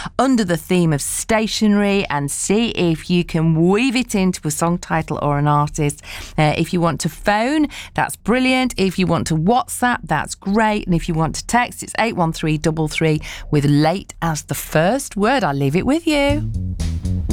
under the theme of stationery and see if you can weave it into a song title or an artist. If you want to phone, that's brilliant. If you want to WhatsApp, that's great. And if you want to text, it's 81333 with late as the first word. I'll leave it with you.